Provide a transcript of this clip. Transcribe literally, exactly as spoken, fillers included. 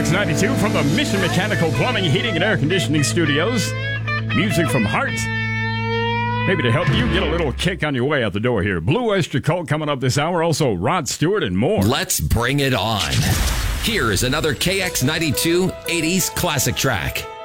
X ninety-two from the Mission Mechanical Plumbing, Heating, and Air Conditioning Studios. Music from Heart. Maybe to help you get a little kick on your way out the door here. Blue Oyster Cult coming up this hour. Also, Rod Stewart and more. Let's bring it on. Here is another K X ninety-two eighties classic track.